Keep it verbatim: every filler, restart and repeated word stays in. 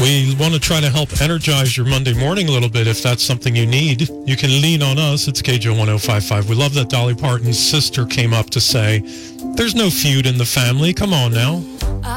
We want to try to help energize your Monday morning a little bit if that's something you need. You can lean on us. It's K J O one oh five point five. We love that Dolly Parton's sister came up to say, there's no feud in the family. Come on now.